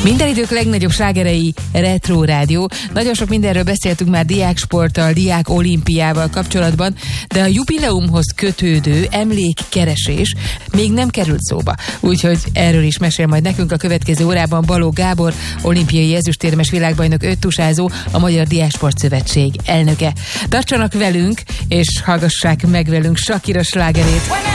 Minden idők legnagyobb slágerei Retro Rádió. Nagyon sok mindenről beszéltünk már diáksporttal, diák olimpiával kapcsolatban, de a jubileumhoz kötődő emlékkeresés még nem került szóba. Úgyhogy erről is mesél majd nekünk a következő órában Balogh Gábor, olimpiai ezüstérmes világbajnok öttusázó, a Magyar Diáksport Szövetség elnöke. Tartsanak velünk, és hallgassák meg velünk Shakira slágerét.